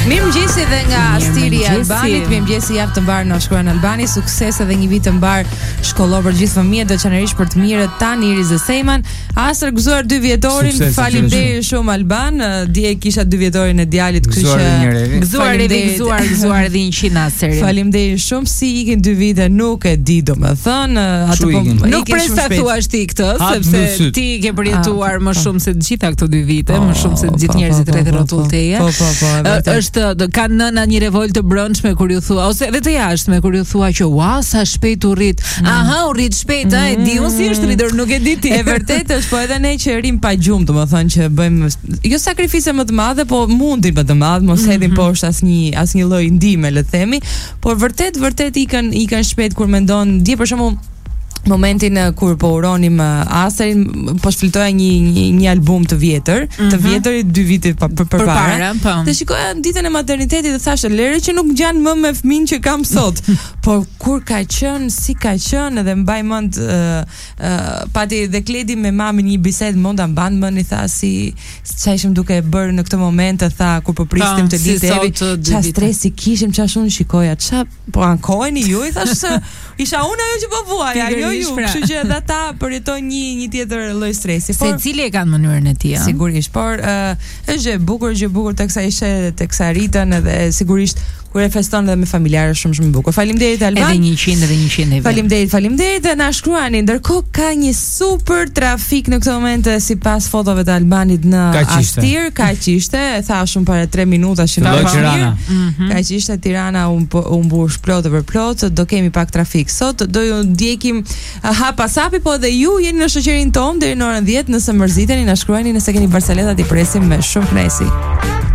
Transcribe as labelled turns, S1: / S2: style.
S1: Mirëmëngjesi edhe nga Astiri e Albanit. Mirëmëngjesi, javë të mbar na shkruan Albani, sukses edhe një vit të mbar shkollor për gjithë fëmijët, veçanërisht për të mirët tani Iris dhe Sejman. Asër gëzuar 2 vjetorin. Faleminderit shumë Alban. Dje kisha 2 vjetorin e djalit, kështu që
S2: gëzuar edhe 100 Aseri.
S1: Faleminderit shumë. Si ikin 2 vite nuk e di, domethënë, atë po
S2: nuk pres ta thuash ti këtë, sepse ti ke përjetuar më shumë se të gjitha këto 2 vite, më shumë se të gjithë njerëzit rreth rrotull teje. Është ka nëna një revolt të brendshme kur ju thua, ose edhe të jashtme kur ju thua që ua sa shpejt u rrit. Aha, u rrit shpejt, e di unë si është rritur, nuk e di ti.
S1: E vërtetë është, po edhe ne që rrim pa gjumë, domethënë që bëjmë jo sakrifice më të madhe, po mundin më të madh, mos hedhim poshtë asnjë lloj ndihme, le të themi, por vërtet ikën shpejt kur mendon, dje për shembull momentin kur po uronim Aserin, po shfiltoja një album të vjetër, të vjetërit 2 vite përpara. Dhe shikoja ditën e maternitetit dhe thashë lere që nuk ngjan më me fëmin që kam sot. Por kur ka qenë, si ka qenë, edhe mbaj mend pati dhe Kledi me mamin një bisedë, monda mban mend, i tha si çfarë ishim duke bërë në këtë moment, tha kur po pristim të ditë evi, çfarë stresi kishim, çfarë unë shikoja, çfarë po ankoheni ju, i thash se isha unë ajo që po vuaja, jo ju, kështu që edhe ata përjetojnë një tjetër lloj stresi.
S2: Se cili e kanë mënyrën e tij,
S1: sigurisht, por është gjë e bukur teksa ishe, teksa rritën, edhe sigurisht kur e feston edhe me familjarë shumë e bukur. Faleminderit Alban.
S2: Edhe 100
S1: Faleminderit dhe na shkruani. Ndërkohë ka një super trafik në këtë moment sipas fotove të Albanit në Astir, kaq ishte, e thash para 3 minuta që na Tirana. Kaq ishte Tirana u mbush plot për plot, do kemi pak trafik sot, do ju ndjekim hapasapi, po edhe ju jeni në shoqërinë tonë deri në orën 10, nëse mërziteni na shkruani, nëse keni Barceleta ti presim me shumë kënaqësi.